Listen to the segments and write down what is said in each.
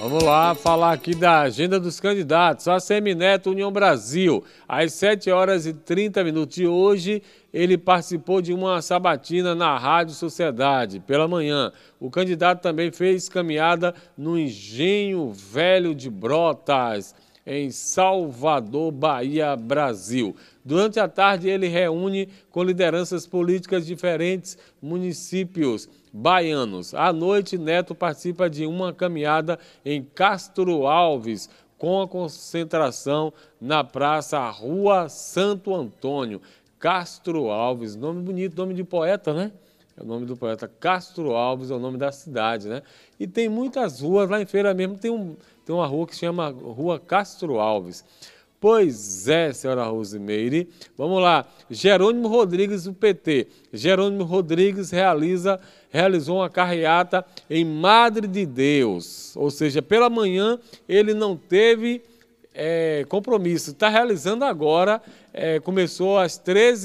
Vamos lá falar aqui da agenda dos candidatos. A Semineto União Brasil, às 7h30 de hoje, ele participou de uma sabatina na Rádio Sociedade, pela manhã. O candidato também fez caminhada no Engenho Velho de Brotas, em Salvador, Bahia, Brasil. Durante a tarde, ele reúne com lideranças políticas de diferentes municípios baianos. À noite, Neto participa de uma caminhada em Castro Alves, com a concentração na Praça Rua Santo Antônio. Castro Alves, nome bonito, nome de poeta, né? É o nome do poeta. Castro Alves é o nome da cidade, né? E tem muitas ruas, lá em Feira mesmo tem uma rua que se chama Rua Castro Alves. Pois é, senhora Rosimeire. Vamos lá. Jerônimo Rodrigues, do PT. Jerônimo Rodrigues realizou uma carreata em Madre de Deus. Ou seja, pela manhã ele não teve compromisso. Está realizando agora, começou às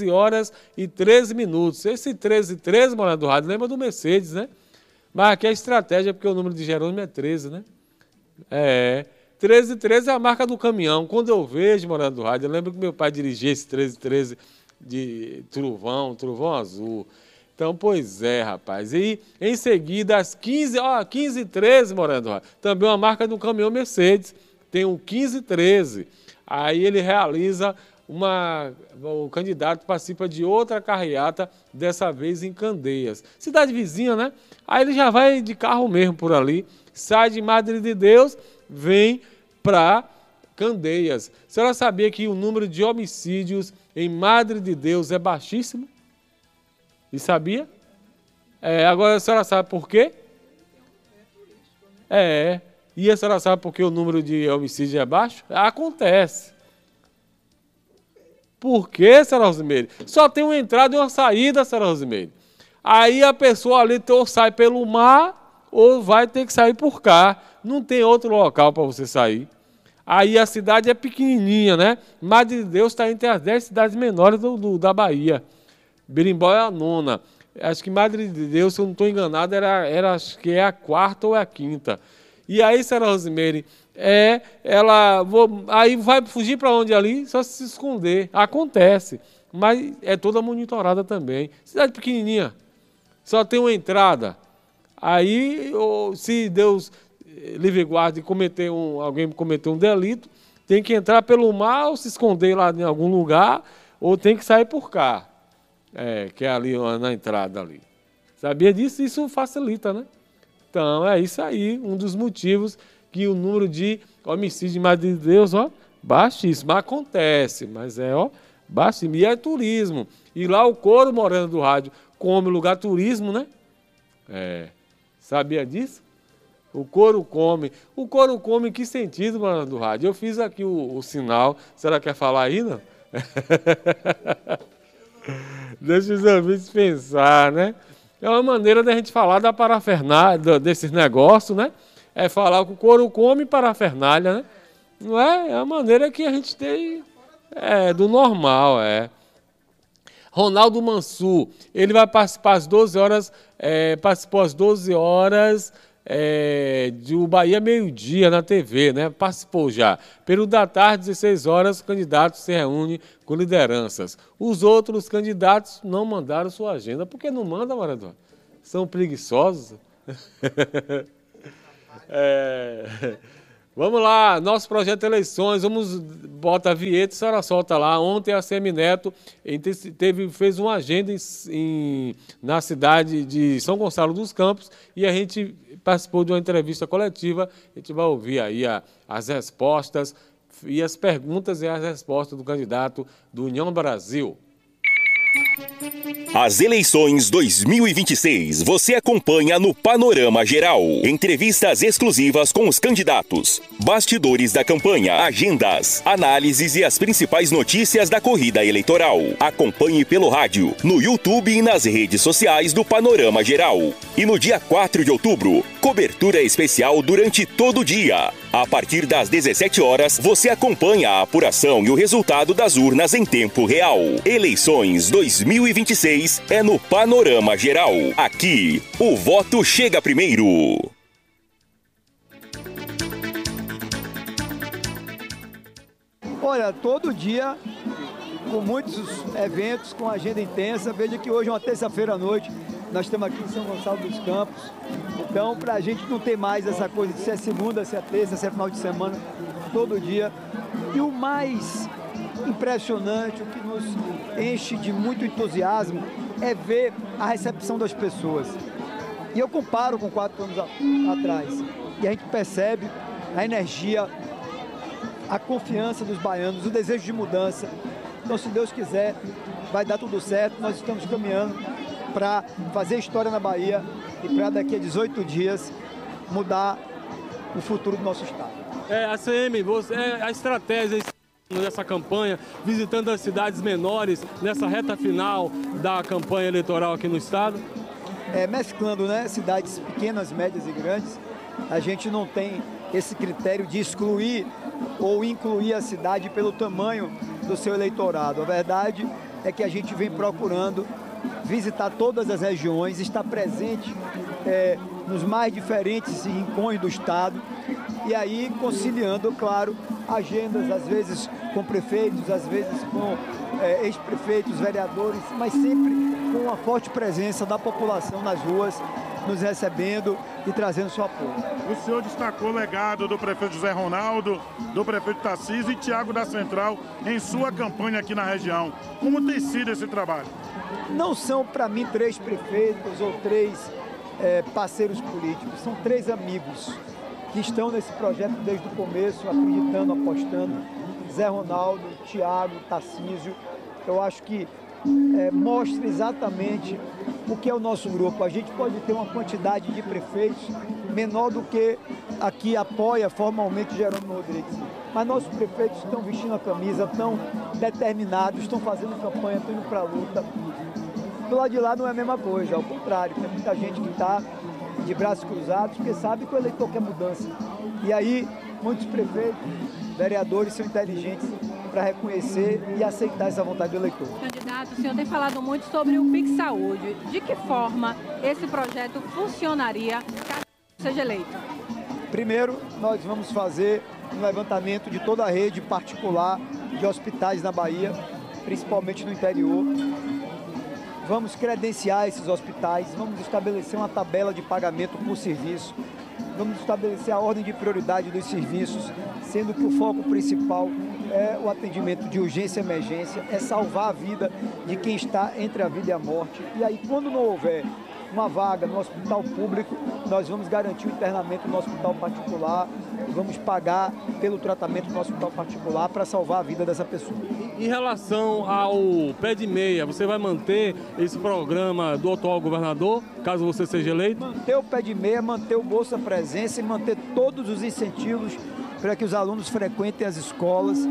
13h13. Esse 13h13, morada do rádio, lembra do Mercedes, né? Mas aqui a estratégia, porque o número de Jerônimo é 13, né? 1313 é a marca do caminhão. Quando eu vejo, morada do rádio, eu lembro que meu pai dirigia esse 1313 de trovão azul. Então, pois é, rapaz. E em seguida, às 15h13, morada do rádio, também uma marca do caminhão Mercedes. Tem um 1513. Aí ele realiza o candidato participa de outra carreata, dessa vez em Candeias. Cidade vizinha, né? Aí ele já vai de carro mesmo por ali, sai de Madre de Deus, vem para Candeias. A senhora sabia que o número de homicídios em Madre de Deus é baixíssimo? E sabia? Agora a senhora sabe por quê? E a senhora sabe por que o número de homicídios é baixo? Acontece. Por quê, senhora Rosimeire? Só tem uma entrada e uma saída, senhora Rosimeire. Aí a pessoa ali ou sai pelo mar ou vai ter que sair por cá. Não tem outro local para você sair. Aí a cidade é pequenininha, né? Madre de Deus está entre as 10 cidades menores da Bahia. Berimbau é a 9ª. Acho que Madre de Deus, se eu não estou enganado, acho que é a 4ª ou é a 5ª. E aí, senhora Rosimeire, aí vai fugir para onde ali? Só se esconder. Acontece, mas é toda monitorada também. Cidade pequenininha, só tem uma entrada. Aí, se Deus livre e guarde alguém cometer um delito, tem que entrar pelo mar ou se esconder lá em algum lugar, ou tem que sair por cá, que é ali na entrada ali. Sabia disso? Isso facilita, né? Então, é isso aí, um dos motivos que o número de homicídios em Madre de Deus, baixíssimo. Acontece, mas baixíssimo. E é turismo. E lá o couro morando do rádio come lugar turismo, né? Sabia disso? O couro come. O couro come em que sentido, morando do rádio? Eu fiz aqui o sinal. Será que quer falar aí, não? Deixa os ouvintes pensar, né? É uma maneira da gente falar da parafernália, desses negócios, né? É falar que o couro come parafernália, né? Não é? É a maneira que a gente tem do normal, Ronaldo Mansur, ele vai participar às 12 horas, participou às 12 horas do Bahia Meio-Dia na TV, né? Participou já. Período da tarde, 16 horas, candidatos se reúnem com lideranças. Os outros candidatos não mandaram sua agenda. Por que não manda, Maradona? São preguiçosos? Vamos lá, nosso projeto de eleições, bota a vinheta, a senhora solta lá. Ontem a Semineto fez uma agenda na cidade de São Gonçalo dos Campos e a gente participou de uma entrevista coletiva. A gente vai ouvir aí as respostas e as perguntas e as respostas do candidato do União Brasil. As eleições 2026 você acompanha no Panorama Geral. Entrevistas exclusivas com os candidatos, bastidores da campanha, agendas, análises e as principais notícias da corrida eleitoral. Acompanhe pelo rádio, no YouTube e nas redes sociais do Panorama Geral. E no dia 4 de outubro, cobertura especial durante todo o dia. A partir das 17 horas, você acompanha a apuração e o resultado das urnas em tempo real. Eleições 2026 é no Panorama Geral. Aqui, o voto chega primeiro. Olha, todo dia, com muitos eventos, com agenda intensa. Veja que hoje é uma terça-feira à noite, nós estamos aqui em São Gonçalo dos Campos. Então, para a gente não ter mais essa coisa de se é segunda, se é terça, se é final de semana, todo dia. E o mais impressionante, o que nos enche de muito entusiasmo, é ver a recepção das pessoas. E eu comparo com 4 anos atrás. E a gente percebe a energia, a confiança dos baianos, o desejo de mudança. Então, se Deus quiser, vai dar tudo certo. Nós estamos caminhando para fazer história na Bahia e para daqui a 18 dias mudar o futuro do nosso estado. ACM, a estratégia nessa campanha, visitando as cidades menores, nessa reta final da campanha eleitoral aqui no estado? Mesclando, né, cidades pequenas, médias e grandes. A gente não tem esse critério de excluir ou incluir a cidade pelo tamanho do seu eleitorado. A verdade é que a gente vem procurando visitar todas as regiões, estar presente nos mais diferentes rincões do estado e aí conciliando, claro, agendas, às vezes com prefeitos, às vezes com ex-prefeitos, vereadores, mas sempre com uma forte presença da população nas ruas, nos recebendo e trazendo seu apoio. O senhor destacou o legado do prefeito José Ronaldo, do prefeito Tarcísio e Tiago da Central em sua campanha aqui na região. Como tem sido esse trabalho? Não são, para mim, 3 prefeitos ou 3 parceiros políticos, são 3 amigos que estão nesse projeto desde o começo, acreditando, apostando. Zé Ronaldo, Tiago, Tarcísio, eu acho que mostra exatamente o que é o nosso grupo. A gente pode ter uma quantidade de prefeitos menor do que aqui apoia formalmente Jerônimo Rodrigues. Mas nossos prefeitos estão vestindo a camisa, estão determinados, estão fazendo campanha, estão indo para a luta. Do lado de lá não é a mesma coisa, ao contrário, tem muita gente que está de braços cruzados, porque sabe que o eleitor quer mudança. E aí, muitos prefeitos, vereadores são inteligentes para reconhecer e aceitar essa vontade do eleitor. Candidato, o senhor tem falado muito sobre o Pix Saúde. De que forma esse projeto funcionaria caso seja eleito? Primeiro, nós vamos fazer um levantamento de toda a rede particular de hospitais na Bahia, principalmente no interior. Vamos credenciar esses hospitais, vamos estabelecer uma tabela de pagamento por serviço, vamos estabelecer a ordem de prioridade dos serviços, sendo que o foco principal é o atendimento de urgência e emergência, é salvar a vida de quem está entre a vida e a morte. E aí, quando não houver uma vaga no hospital público, nós vamos garantir o internamento no hospital particular, vamos pagar pelo tratamento no hospital particular para salvar a vida dessa pessoa. Em relação ao pé de meia, você vai manter esse programa do atual governador, caso você seja eleito? Manter o pé de meia, manter o Bolsa Presença e manter todos os incentivos para que os alunos frequentem as escolas.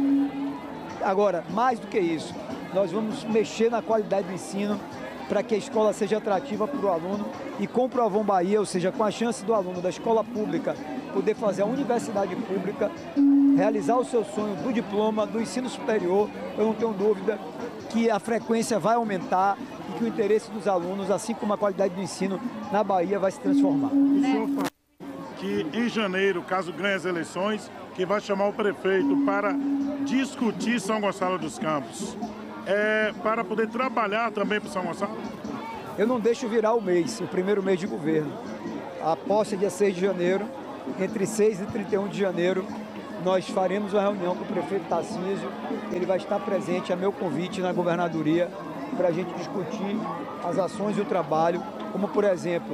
Agora, mais do que isso, nós vamos mexer na qualidade do ensino para que a escola seja atrativa para o aluno e com o Provão Bahia, ou seja, com a chance do aluno da escola pública poder fazer a universidade pública, realizar o seu sonho do diploma, do ensino superior, eu não tenho dúvida que a frequência vai aumentar e que o interesse dos alunos, assim como a qualidade do ensino na Bahia, vai se transformar. O senhor fala que em janeiro, caso ganhe as eleições, que vai chamar o prefeito para discutir São Gonçalo dos Campos. Para poder trabalhar também para São Gonçalo? Eu não deixo virar o mês, o primeiro mês de governo. A posse é dia 6 de janeiro, entre 6 e 31 de janeiro, nós faremos uma reunião com o prefeito Tarcísio, ele vai estar presente a meu convite na governadoria para a gente discutir as ações e o trabalho, como por exemplo,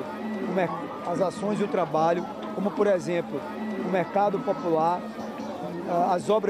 as ações e o trabalho, como por exemplo, o mercado popular, as obras